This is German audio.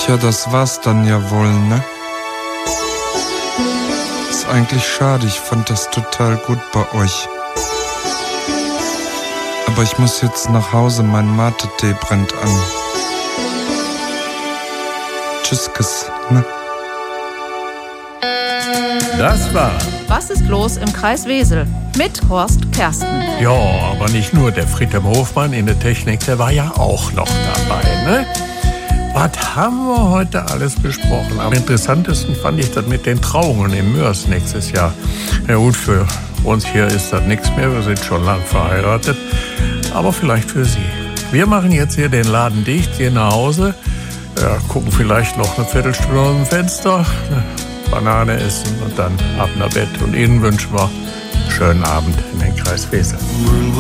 Tja, das war's dann ja wohl, ne? Ist eigentlich schade, ich fand das total gut bei euch. Aber ich muss jetzt nach Hause, mein Mate-Tee brennt an. Tschüss, ne? Das war Was ist los im Kreis Wesel? Mit Horst Kersten. Ja, aber nicht nur. Der Friedhelm Hofmann in der Technik, der war ja auch noch dabei, ne? Was haben wir heute alles besprochen? Am interessantesten fand ich das mit den Trauungen im Mörs nächstes Jahr. Ja gut, für uns hier ist das nichts mehr. Wir sind schon lang verheiratet. Aber vielleicht für Sie. Wir machen jetzt hier den Laden dicht, gehen nach Hause, gucken vielleicht noch eine Viertelstunde aus dem Fenster, eine Banane essen und dann ab nach Bett. Und Ihnen wünschen wir einen schönen Abend in den Kreis Wesel.